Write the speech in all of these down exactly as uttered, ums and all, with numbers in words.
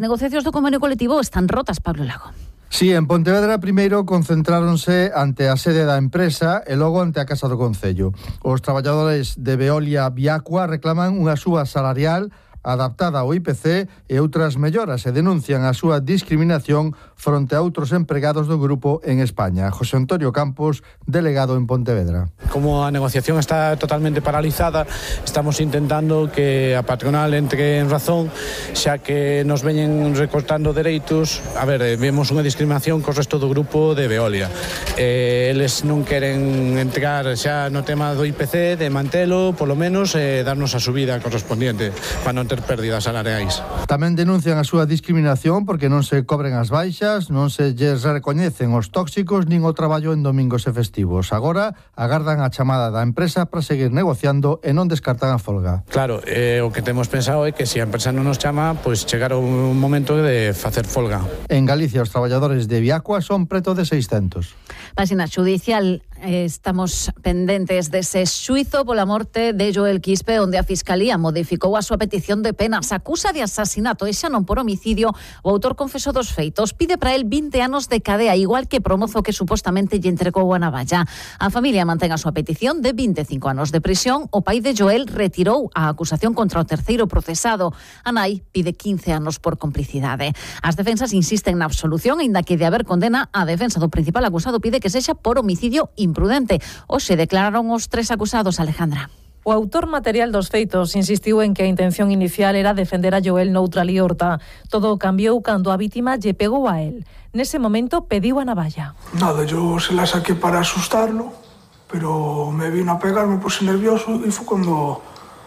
negociacións do convenio colectivo están rotas, Pablo Lago. Sí, en Pontevedra primeiro concentráronse ante a sede da empresa e logo ante a Casa do Concello. Os traballadores de Veolia Viacua reclaman unha suba salarial adaptada ao I P C e outras melloras e denuncian a súa discriminación fronte a outros empregados do grupo en España. José Antonio Campos, delegado en Pontevedra. Como a negociación está totalmente paralizada, estamos intentando que a patronal entre en razón, xa que nos veñen recortando dereitos. A ver, vemos unha discriminación co resto do grupo de Veolia. Eh, eles non queren entrar xa no tema do I P C, de mantelo, polo menos, e eh, darnos a subida correspondiente, para non ter pérdidas salariais. Tamén denuncian a súa discriminación porque non se cobren as baixas, non se lles recoñecen os tóxicos nin o traballo en domingos e festivos. Agora agardan a chamada da empresa para seguir negociando e non descartan a folga. Claro, eh, o que temos pensado é que se a empresa non nos chama, pois pues chegar un momento de facer folga. En Galicia os traballadores de Viacua son preto de seiscentos. Páxina xudicial, estamos pendentes dese xuizo pola morte de Joel Quispe, onde a Fiscalía modificou a súa petición de penas. Acusa de asasinato e xa non por homicidio. O autor confesou dos feitos. Pide para el vinte anos de cadea, igual que Promozo, que supostamente lle entregou a navalla. A familia mantén a súa petición de vinte e cinco anos de prisión. O pai de Joel retirou a acusación contra o terceiro procesado. A nai pide quince anos por complicidade. As defensas insisten na absolución, aínda que de haber condena, a defensa do principal acusado pide que sexa por homicidio imprudente. Hoxe declararon os tres acusados, Alejandra. O autor material dos feitos insistiu en que a intención inicial era defender a Joel noutra liorta. Todo cambiou cando a vítima lle pegou a él. Nese momento pediu a navalla. Nada, yo se la saqué para asustarlo, pero me vino a pegar, me puse nervioso y fue cuando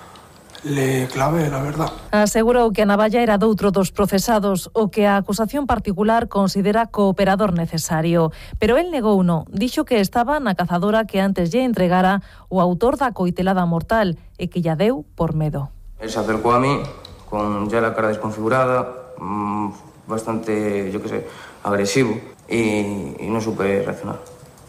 le clavé, la verdad. Asegurou que a navalla era doutro dos procesados, o que a acusación particular considera cooperador necesario. Pero el negouno, dixo que estaba na cazadora que antes lle entregara o autor da coitelada mortal e que lla deu por medo. Él se acercó a mí con ya la cara desconfigurada, bastante, yo qué sé, agresivo, y, y no supe reaccionar.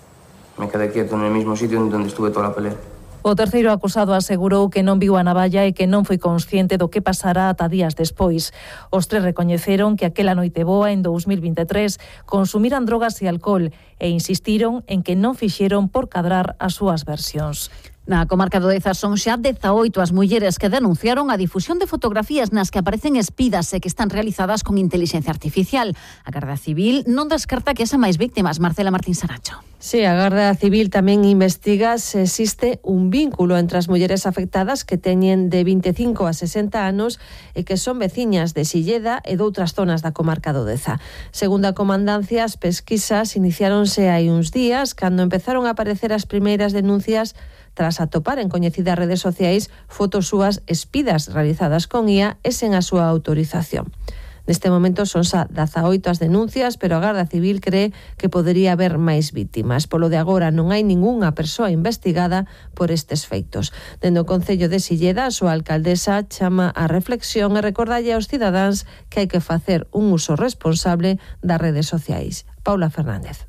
Me quedé quieto en el mismo sitio en donde estuve toda la pelea. O terceiro acusado asegurou que non viu a navalla e que non foi consciente do que pasara ata días despois. Os tres recoñeceron que aquela noite boa en dous mil vinte e tres consumiran drogas e alcohol e insistiron en que non fixeron por cadrar as súas versións. Na comarca do Deza son xa dezaoito as mulleres que denunciaron a difusión de fotografías nas que aparecen espidas e que están realizadas con inteligencia artificial. A Garda Civil non descarta que esa máis víctimas. Marcela Martín Saracho. Sí, a Garda Civil tamén investiga se existe un vínculo entre as mulleres afectadas que teñen de vinte e cinco a sesenta anos e que son veciñas de Silleda e doutras zonas da comarca do Deza. Segundo a comandancia, as pesquisas iniciáronse hai uns días cando empezaron a aparecer as primeiras denuncias tras atopar en coñecidas redes sociais fotos súas espidas realizadas con I A e sen a súa autorización. Neste momento son xa dezaoito as denuncias, pero a Garda Civil cree que podería haber máis vítimas. Polo de agora non hai ningunha persoa investigada por estes feitos. Dende o Concello de Silleda, a súa alcaldesa chama a reflexión e recordalle aos cidadáns que hai que facer un uso responsable das redes sociais. Paula Fernández.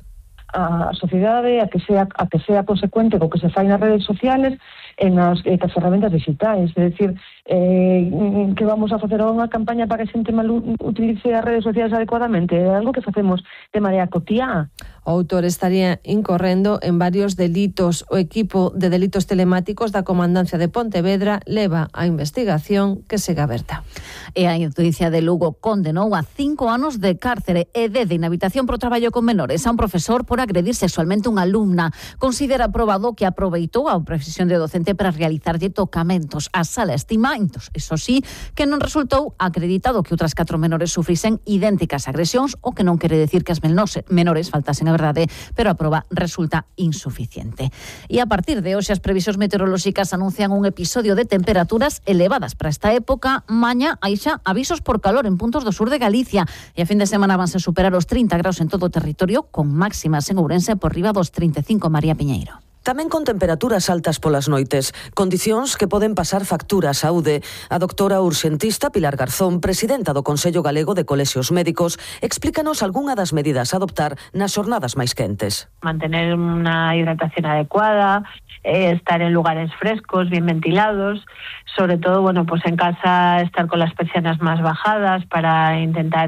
A sociedade a que sea a que sea consecuente co que se fai nas redes sociales e nas, e nas ferramentas digitais, é dicir, eh, que vamos a facer unha campaña para que a xente mal utilice as redes sociais adecuadamente, é algo que facemos de maneira cotiá. O autor estaría incorrendo en varios delitos. O equipo de delitos telemáticos da Comandancia de Pontevedra leva a investigación que segue aberta. E a Audiencia de Lugo condenou a cinco anos de cárcere e de inhabilitación por traballo con menores a un profesor por agredir sexualmente unha alumna. Considera probado que aproveitou a profesión de docente para realizarlle tocamentos. A sala estima, eso sí, que non resultou acreditado que outras catro menores sufrisen idénticas agresións, o que non quere decir que as menores faltasen a verdade, pero a proba resulta insuficiente. E a partir de hoxe as previsións meteorolóxicas anuncian un episodio de temperaturas elevadas para esta época. Mañá hai xa avisos por calor en puntos do sur de Galicia e a fin de semana vanse superar os trinta graus en todo o territorio, con máximas en Ourense por riba dos trinta e cinco. María Piñeiro. Tamén con temperaturas altas polas noites, condicións que poden pasar factura á saúde. A doctora urxentista Pilar Garzón, presidenta do Consello Galego de Colexios Médicos, explícanos algunha das medidas a adoptar nas xornadas máis quentes. Mantener unha hidratación adecuada, eh, estar en lugares frescos, bien ventilados, sobre todo, bueno, pues en casa estar con las persianas más bajadas para intentar